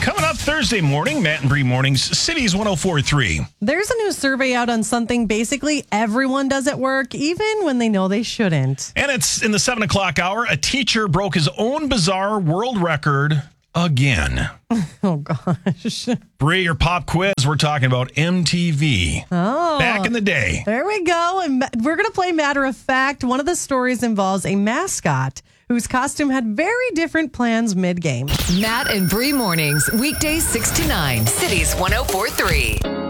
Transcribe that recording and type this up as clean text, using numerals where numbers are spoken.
Coming up Thursday morning, Matt and Bree Mornings, Cities 104.3. There's a new survey out on something basically everyone does at work, even when they know they shouldn't. And it's in the 7 o'clock hour. A teacher broke his own bizarre world record again. Oh, gosh. Bree, your pop quiz, we're talking about MTV. Oh. Back in the day. There we go. And we're going to play Matter of Fact. One of the stories involves a mascot whose costume had very different plans mid-game. Matt and Bree Mornings, weekdays 6 to 9, Cities 104.3.